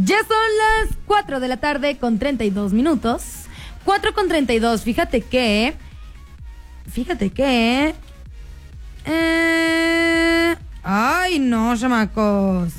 Ya son las 4 de la tarde con 32 minutos. 4 con 32. Fíjate que... Ay, no, chamacos.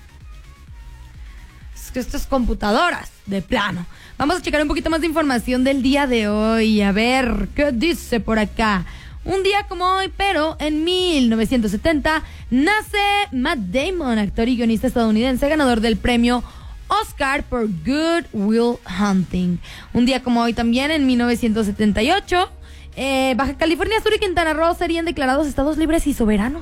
Es que estas computadoras, de plano. Vamos a checar un poquito más de información del día de hoy. A ver, ¿qué dice por acá? Un día como hoy, pero en 1970, nace Matt Damon, actor y guionista estadounidense, ganador del premio Oscar por Good Will Hunting. Un día como hoy también, en 1978, Baja California Sur y Quintana Roo serían declarados estados libres y soberanos.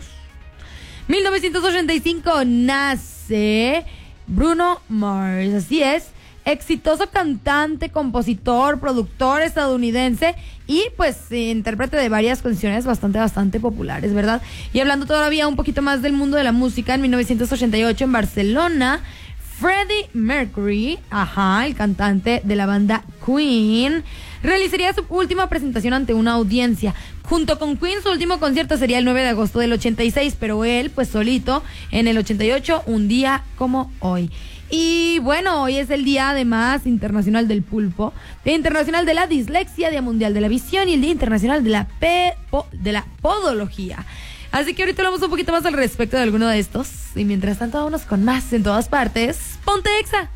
1985 nace Bruno Mars, así es, exitoso cantante, compositor, productor estadounidense y pues intérprete de varias canciones bastante populares, ¿verdad? Y hablando todavía un poquito más del mundo de la música, en 1988 en Barcelona, Freddie Mercury, el cantante de la banda Queen, realizaría su última presentación ante una audiencia. Junto con Queen, su último concierto sería el 9 de agosto del 86, pero él, pues solito, en el 88, un día como hoy. Y bueno, hoy es el día además internacional del pulpo, Día internacional de la dislexia, Día mundial de la visión y el Día internacional de la podología. Así que ahorita hablamos un poquito más al respecto de alguno de estos. Y mientras tanto, vámonos con más en todas partes. ¡Ponte Exa!